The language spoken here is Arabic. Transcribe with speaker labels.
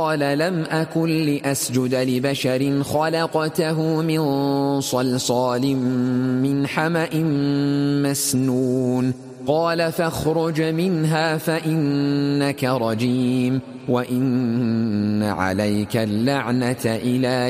Speaker 1: قال لم أكن لأسجد لبشر خلقته من صلصال من حمأ مسنون قال فاخرج منها فإنك رجيم وإن عليك اللعنة إلى